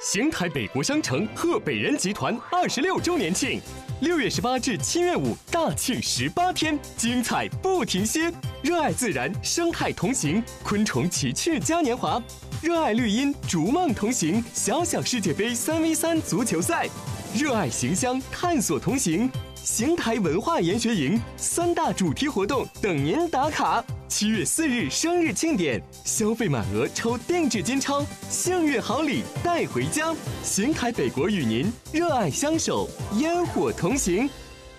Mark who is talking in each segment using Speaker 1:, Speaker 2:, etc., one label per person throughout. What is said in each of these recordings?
Speaker 1: 邢台北国商城贺北人集团26周年庆，6月18至7月5大庆18天，精彩不停歇。热爱自然，生态同行，昆虫奇趣嘉年华；热爱绿荫，逐梦同行，小小世界杯3v3足球赛；热爱形象，探索同行。邢台文化研学营3大主题活动等您打卡。7月4日生日庆典，消费满额抽定制金钞，幸运好礼带回家。邢台北国与您热爱相守，烟火同行。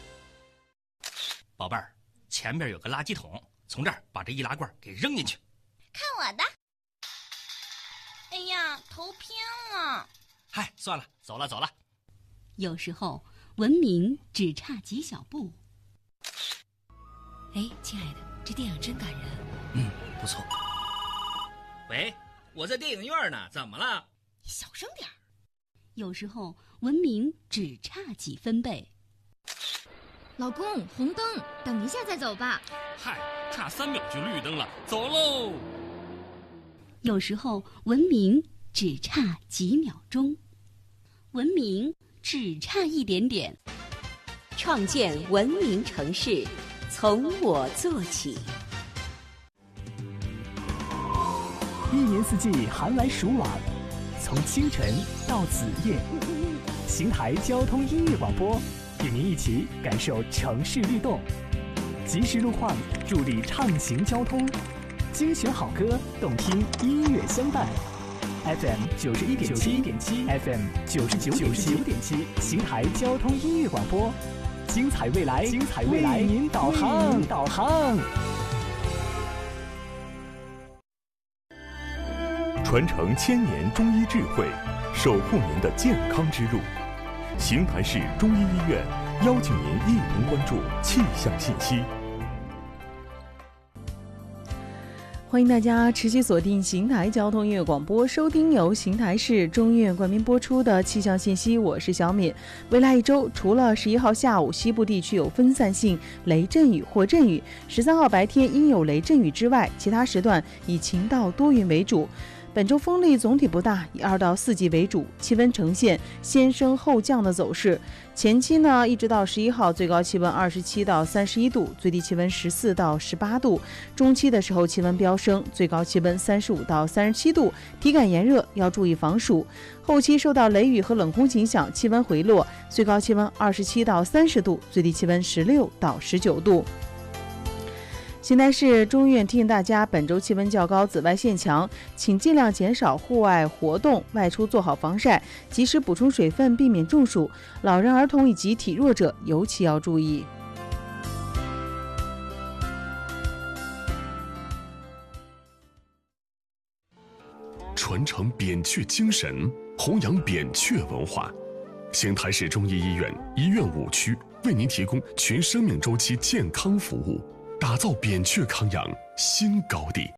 Speaker 2: 宝贝儿，前边有个垃圾桶，从这儿把这易拉罐给扔进去。
Speaker 3: 看我的！哎呀，头偏了。
Speaker 2: 嗨，算了，走了。
Speaker 4: 有时候文明只差几小步。
Speaker 5: 哎，亲爱的，这电影真感人。
Speaker 2: 不错。喂，我在电影院呢，怎么了？
Speaker 3: 你小声点儿。
Speaker 4: 有时候文明只差几分贝。
Speaker 5: 老公，红灯，等一下再走吧。
Speaker 6: 嗨，差3秒就绿灯了，走喽。
Speaker 4: 有时候文明只差几秒钟，文明只差一点点。
Speaker 7: 创建文明城市，从我做起。
Speaker 8: 一年四季寒来暑往，从清晨到子夜，邢台交通音乐广播与您一起感受城市律动，及时路况助力畅行交通，精选好歌，动听音乐相伴。FM 91.7 FM 99.7，邢台交通音乐广播，精彩未来，为您导航。
Speaker 9: 传承1000年中医智慧，守护您的健康之路。邢台市中医医院邀请您一同关注气象信息。
Speaker 10: 欢迎大家持续锁定邢台交通音乐广播，收听由邢台市中医院冠名播出的气象信息。我是小敏。未来一周，除了11号下午西部地区有分散性雷阵雨或阵雨，13号白天应有雷阵雨之外，其他时段以晴到多云为主。本周风力总体不大，以2到4级为主，气温呈现先升后降的走势。前期呢，一直到11号，最高气温27到31度，最低气温14到18度。中期的时候气温飙升，最高气温35到37度，体感炎热，要注意防暑。后期受到雷雨和冷空气影响，气温回落，最高气温27到30度，最低气温16到19度。邢台市中医院提醒大家，本周气温较高，紫外线强，请尽量减少户外活动，外出做好防晒，及时补充水分，避免中暑。老人、儿童以及体弱者尤其要注意。
Speaker 9: 传承扁鹊精神，弘扬扁鹊文化。邢台市中医医院医院5区为您提供全生命周期健康服务，打造扁鹊康养新高地。